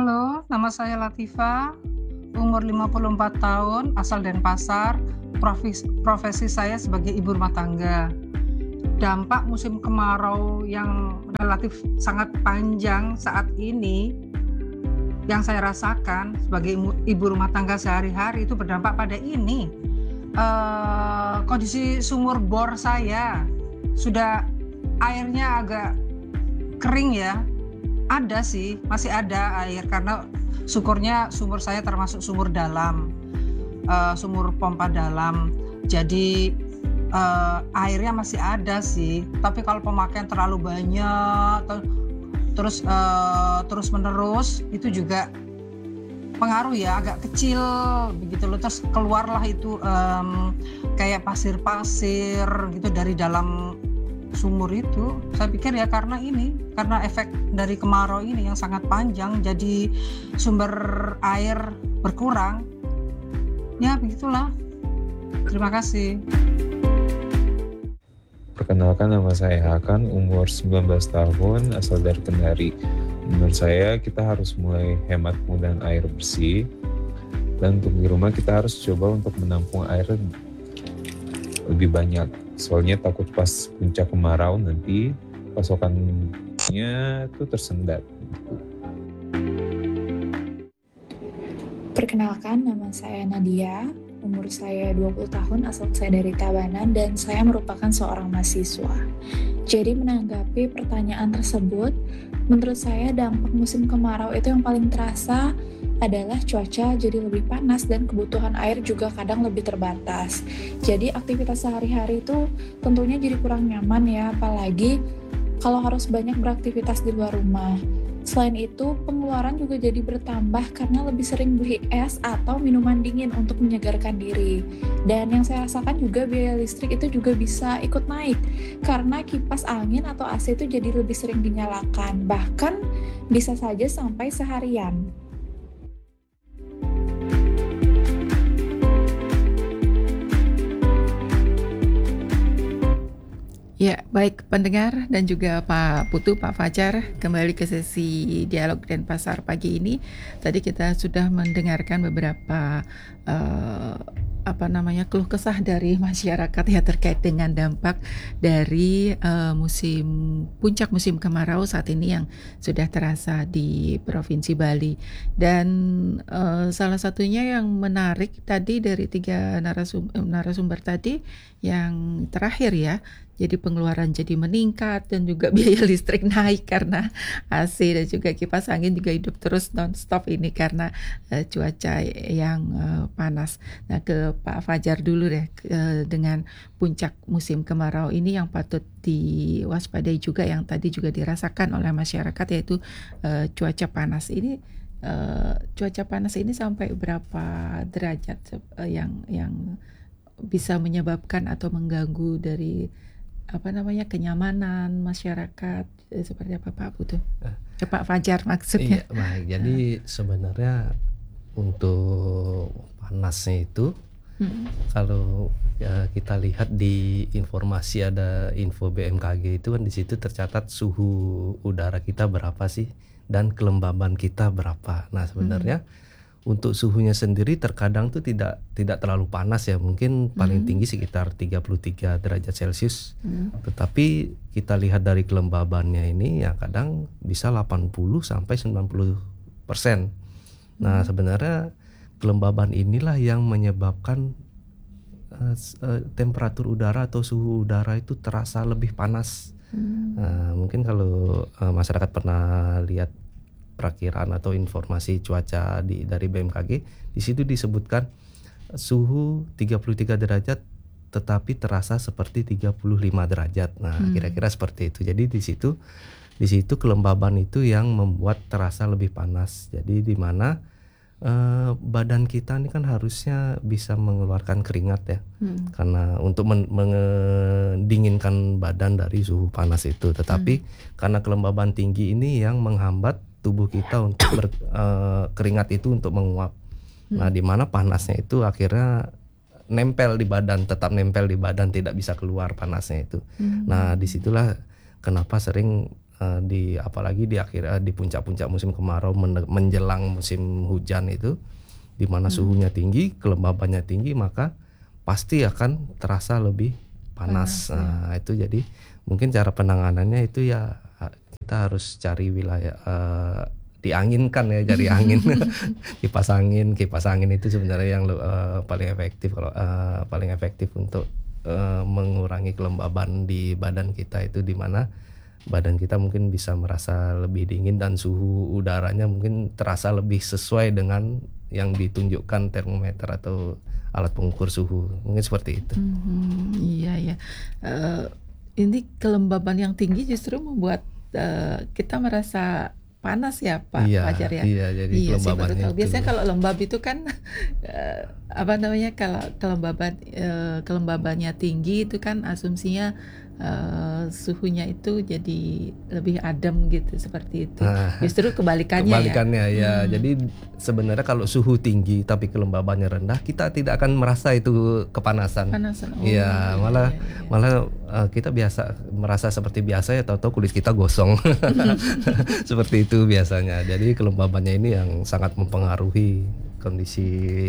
Halo, nama saya Latifah, umur 54 tahun, asal Denpasar, profesi saya sebagai ibu rumah tangga. Dampak musim kemarau yang relatif sangat panjang saat ini, yang saya rasakan sebagai ibu rumah tangga sehari-hari itu berdampak pada ini. Kondisi sumur bor saya sudah airnya agak kering ya. Ada sih, masih ada air karena syukurnya sumur saya termasuk sumur dalam, sumur pompa dalam. Jadi airnya masih ada sih. Tapi kalau pemakaian terlalu banyak, terus menerus itu juga pengaruh ya, agak kecil begitu loh. Terus keluarlah itu kayak pasir-pasir gitu dari dalam sumur itu. Saya pikir ya karena efek dari kemarau ini yang sangat panjang, jadi sumber air berkurang. Ya begitulah. Terima kasih. Perkenalkan, nama saya Hakan, umur 19 tahun, asal dari Kendari. Menurut saya kita harus mulai hemat penggunaan air bersih, dan untuk di rumah kita harus coba untuk menampung air lebih banyak. Soalnya takut pas puncak kemarau nanti pasokannya tuh tersendat. Perkenalkan, nama saya Nadia, umur saya 20 tahun, asal saya dari Tabanan, dan saya merupakan seorang mahasiswa. Jadi menanggapi pertanyaan tersebut, menurut saya dampak musim kemarau itu yang paling terasa adalah cuaca jadi lebih panas dan kebutuhan air juga kadang lebih terbatas. Jadi aktivitas sehari-hari itu tentunya jadi kurang nyaman ya, apalagi kalau harus banyak beraktivitas di luar rumah. Selain itu, pengeluaran juga jadi bertambah karena lebih sering beli es atau minuman dingin untuk menyegarkan diri. Dan yang saya rasakan juga biaya listrik itu juga bisa ikut naik karena kipas angin atau AC itu jadi lebih sering dinyalakan, bahkan bisa saja sampai seharian. Ya, baik pendengar dan juga Pak Putu, Pak Fajar, kembali ke sesi Dialog Denpasar pagi ini. Tadi kita sudah mendengarkan beberapa keluh kesah dari masyarakat ya terkait dengan dampak dari puncak musim kemarau saat ini yang sudah terasa di Provinsi Bali. Dan salah satunya yang menarik tadi dari 3 narasumber tadi yang terakhir ya, jadi pengeluaran jadi meningkat dan juga biaya listrik naik karena AC dan juga kipas angin juga hidup terus non-stop ini karena cuaca yang panas. Nah, ke Pak Fajar dulu deh, dengan puncak musim kemarau ini yang patut diwaspadai juga yang tadi juga dirasakan oleh masyarakat, yaitu cuaca panas ini. Cuaca panas ini sampai berapa derajat yang bisa menyebabkan atau mengganggu dari kenyamanan masyarakat, seperti apa Pak Putu? Pak Fajar maksudnya. Iya, baik. Jadi sebenarnya untuk panasnya itu kalau kita lihat di informasi, ada info BMKG itu kan di situ tercatat suhu udara kita berapa sih dan kelembaban kita berapa. Nah, sebenarnya untuk suhunya sendiri terkadang tuh tidak terlalu panas ya, mungkin paling tinggi sekitar 33 derajat Celcius. Tetapi kita lihat dari kelembabannya ini ya kadang bisa 80 sampai 90%. Nah, sebenarnya kelembaban inilah yang menyebabkan temperatur udara atau suhu udara itu terasa lebih panas. Mungkin kalau masyarakat pernah lihat perakiraan atau informasi cuaca dari BMKG, di situ disebutkan suhu 33 derajat tetapi terasa seperti 35 derajat. Nah, kira-kira seperti itu. Jadi di situ kelembaban itu yang membuat terasa lebih panas. Jadi di mana badan kita ini kan harusnya bisa mengeluarkan keringat ya. Karena untuk mendinginkan badan dari suhu panas itu. Tetapi karena kelembaban tinggi ini yang menghambat tubuh kita untuk keringat itu untuk menguap. Nah, di mana panasnya itu akhirnya tetap nempel di badan, tidak bisa keluar panasnya itu. Nah, disitulah kenapa sering apalagi di puncak-puncak musim kemarau menjelang musim hujan itu, di mana suhunya tinggi, kelembabannya tinggi, maka pasti akan terasa lebih panas. Nah, itu jadi mungkin cara penanganannya itu ya kita harus cari wilayah dianginkan ya, cari angin. kipas angin itu sebenarnya yang paling efektif untuk mengurangi kelembaban di badan kita, itu di mana badan kita mungkin bisa merasa lebih dingin dan suhu udaranya mungkin terasa lebih sesuai dengan yang ditunjukkan termometer atau alat pengukur suhu, mungkin seperti itu. Iya. Ini kelembaban yang tinggi justru membuat kita merasa panas ya Pak Fajar ya. Iya, jadi kelembabannya itu. Biasanya kalau lembab itu kan kalau kelembabannya tinggi itu kan asumsinya suhunya itu jadi lebih adem gitu, seperti itu. Justru kebalikannya ya. Jadi sebenarnya kalau suhu tinggi tapi kelembabannya rendah, kita tidak akan merasa itu kepanasan. Iya, malah kita biasa merasa seperti biasa ya, tahu-tahu kulit kita gosong. Seperti itu biasanya. Jadi kelembabannya ini yang sangat mempengaruhi kondisi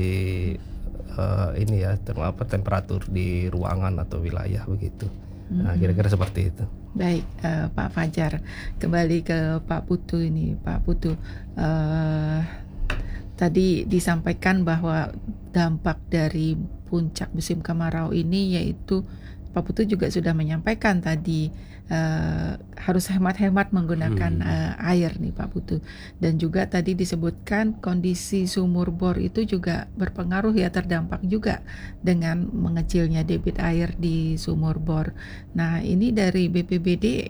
temperatur di ruangan atau wilayah begitu. Nah, kira-kira seperti itu. Baik, Pak Fajar, kembali ke Pak Putu ini. Pak Putu, tadi disampaikan bahwa dampak dari puncak musim kemarau ini yaitu Pak Putu juga sudah menyampaikan tadi harus hemat-hemat menggunakan air nih Pak Putu. Dan juga tadi disebutkan kondisi sumur bor itu juga berpengaruh ya, terdampak juga dengan mengecilnya debit air di sumur bor. Nah, ini dari BPBD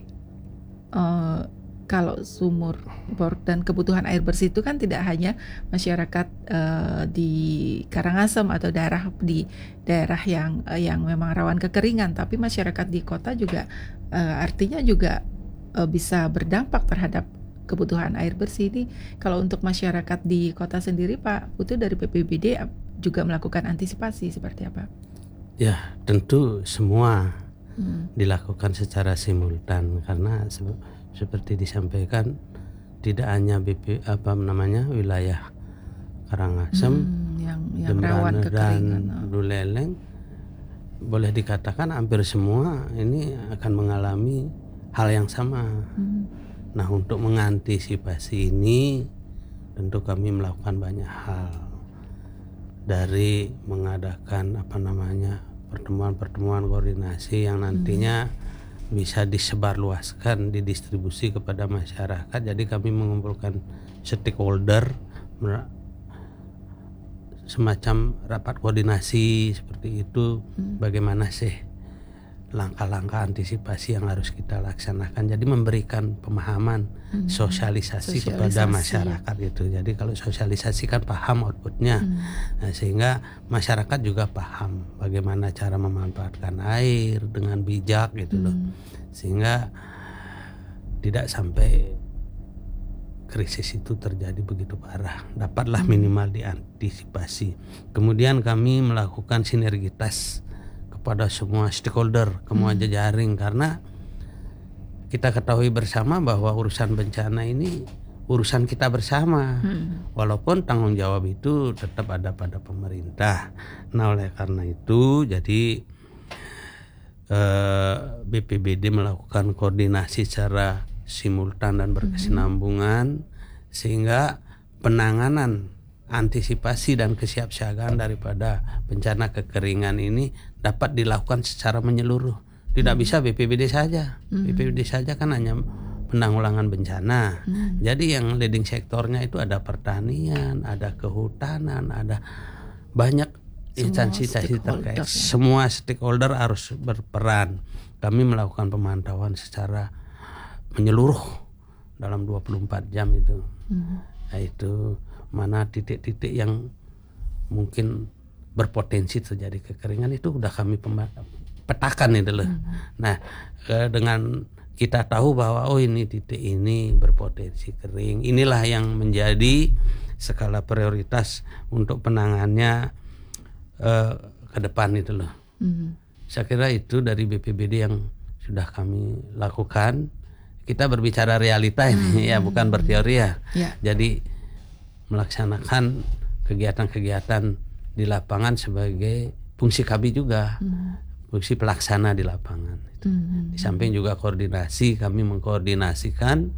kalau sumur bor dan kebutuhan air bersih itu kan tidak hanya masyarakat di Karangasem atau di daerah yang memang rawan kekeringan, tapi masyarakat di kota juga artinya juga bisa berdampak terhadap kebutuhan air bersih ini. Kalau untuk masyarakat di kota sendiri, Pak Putu dari BPBD juga melakukan antisipasi seperti apa? Ya, tentu semua dilakukan secara simultan, karena seperti disampaikan tidak hanya wilayah Karangasem, yang rawan kekeringan dan Buleleng, boleh dikatakan hampir semua ini akan mengalami hal yang sama. Nah, untuk mengantisipasi ini tentu kami melakukan banyak hal, dari mengadakan pertemuan-pertemuan koordinasi yang nantinya bisa disebarluaskan, didistribusi kepada masyarakat. Jadi kami mengumpulkan stakeholder, semacam rapat koordinasi seperti itu. Bagaimana sih langkah-langkah antisipasi yang harus kita laksanakan. Jadi memberikan pemahaman, sosialisasi kepada masyarakat itu. Jadi kalau sosialisasi kan paham outputnya, sehingga masyarakat juga paham bagaimana cara memanfaatkan air dengan bijak gitu loh, sehingga tidak sampai krisis itu terjadi begitu parah, dapatlah minimal diantisipasi. Kemudian kami melakukan sinergitas pada semua stakeholder, semua jejaring, karena kita ketahui bersama bahwa urusan bencana ini urusan kita bersama, walaupun tanggung jawab itu tetap ada pada pemerintah. Nah, oleh karena itu jadi BPBD melakukan koordinasi secara simultan dan berkesinambungan, sehingga penanganan, antisipasi dan kesiapsiagaan daripada bencana kekeringan ini dapat dilakukan secara menyeluruh. Tidak bisa BPBD saja. BPBD saja kan hanya penanggulangan bencana. Jadi yang leading sektornya itu ada pertanian, ada kehutanan, ada banyak instansi terkait. Semua stakeholder harus berperan. Kami melakukan pemantauan secara menyeluruh dalam 24 jam itu. Nah, itu mana titik-titik yang mungkin berpotensi terjadi kekeringan itu udah kami petakan itu loh. Nah, dengan kita tahu bahwa ini titik ini berpotensi kering, inilah yang menjadi skala prioritas untuk penanganannya ke depan itu loh. Saya kira itu dari BPBD yang sudah kami lakukan. kita berbicara realita ini ya, bukan berteori ya. Jadi melaksanakan kegiatan-kegiatan di lapangan sebagai fungsi kami juga, fungsi pelaksana di lapangan. Di samping juga koordinasi, kami mengkoordinasikan